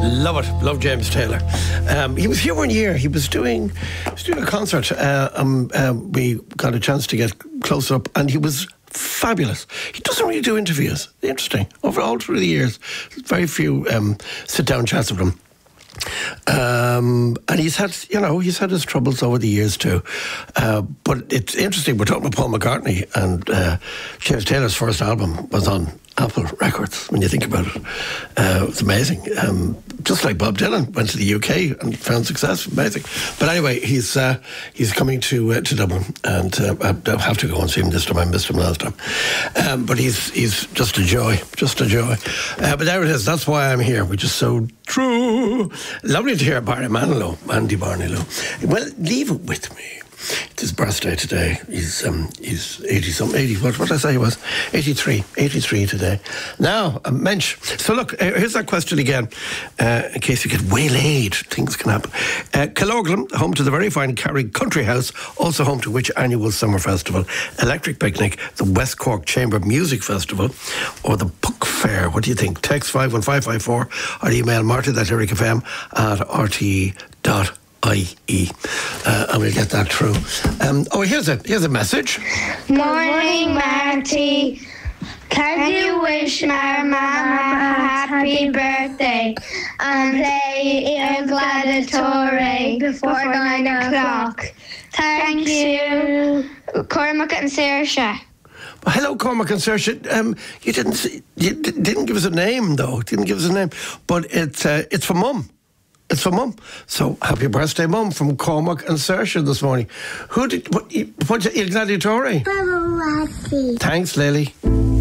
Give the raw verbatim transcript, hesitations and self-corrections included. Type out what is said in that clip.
Love it. Love James Taylor. Um, he was here one year. He was doing, he was doing a concert. Uh, um, uh, we got a chance to get close up, and he was fabulous. He doesn't really do interviews. Interesting. Over all through the years, very few um, sit-down chats with him. Um, and he's had, you know, he's had his troubles over the years too. Uh, but it's interesting. We're talking about Paul McCartney, and uh, James Taylor's first album was on Apple Records. When you think about it, uh, it's amazing. Um, just like Bob Dylan went to the U K and found success, amazing. But anyway, he's uh, he's coming to uh, to Dublin, and uh, I have to go and see him this time. I missed him last time, um, but he's he's just a joy, just a joy. Uh, but there it is. That's why I'm here, which is so true. Lovely to hear Barney Manilow, Andy Barneylow. Well, leave it with me. It's his birthday today. He's um, he's eighty something, eighty. What what did I say he was? eighty-three, eighty-three today. Now, a mensch. So look, uh, here's that question again, uh, in case you get waylaid. Things can happen. Uh, Killorglin, home to the very fine Carrig Country House, also home to which annual summer festival, Electric Picnic, the West Cork Chamber Music Festival, or the Puck Fair. What do you think? Text five one five five four or email marty at lyric f m at r t e dot I E, uh, and we'll get that through. Um, oh, here's a here's a message. Morning, Marty. Can you wish my mama a happy birthday and play Il Gladiatore before nine o'clock? Thank you, Cormac and Saoirse. Well, hello, Cormac and Saoirse. Um, you didn't you didn't give us a name though. Didn't give us a name, but it's uh, it's for Mum. It's for Mum. So, happy birthday, Mum, from Cormac and Saoirse this morning. Who did, what, what Il Gladiatore? Mama, Thanks, Lily.